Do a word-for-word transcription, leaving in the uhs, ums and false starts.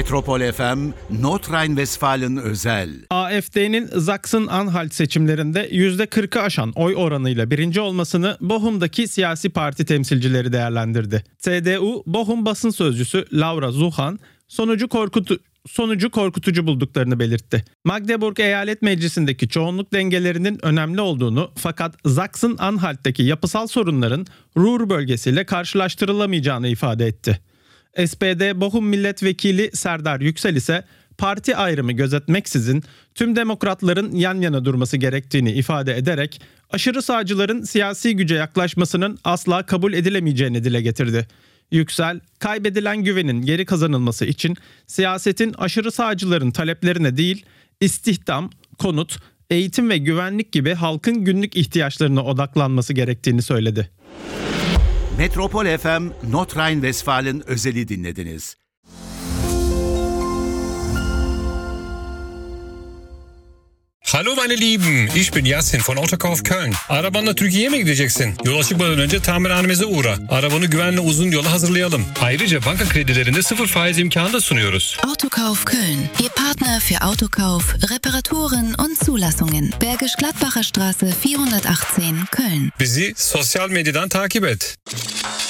Metropol F M, Nordrhein-Westfalen özel. A F D'nin Sachsen-Anhalt seçimlerinde yüzde kırkı aşan oy oranıyla birinci olmasını Bochum'daki siyasi parti temsilcileri değerlendirdi. C D U, Bochum basın sözcüsü Laura Suchan, sonucu korkutu sonucu korkutucu bulduklarını belirtti. Magdeburg Eyalet Meclisi'ndeki çoğunluk dengelerinin önemli olduğunu, fakat Sachsen-Anhalt'taki yapısal sorunların Ruhr bölgesiyle karşılaştırılamayacağını ifade etti. S P D Bochum Milletvekili Serdar Yüksel ise parti ayrımı gözetmeksizin tüm demokratların yan yana durması gerektiğini ifade ederek aşırı sağcıların siyasi güce yaklaşmasının asla kabul edilemeyeceğini dile getirdi. Yüksel, kaybedilen güvenin geri kazanılması için siyasetin aşırı sağcıların taleplerine değil, istihdam, konut, eğitim ve güvenlik gibi halkın günlük ihtiyaçlarına odaklanması gerektiğini söyledi. Metropol F M, Nordrhein-Westfalen özeli dinlediniz. Hallo meine Lieben, ich bin Yasin von Autokauf Köln. Arabanla Türkiye'ye mi gideceksin? Yola çıkmadan önce tamirhanemize uğra. Arabanı güvenli uzun yola hazırlayalım. Ayrıca banka kredilerinde sıfır faiz imkanı da sunuyoruz. Autokauf Köln, Ihr Partner für Autokauf, Reparaturen und Zulassungen. Bergisch Gladbacher Straße vierhundertachtzehn, Köln. Bizi sosyal medyadan takip et.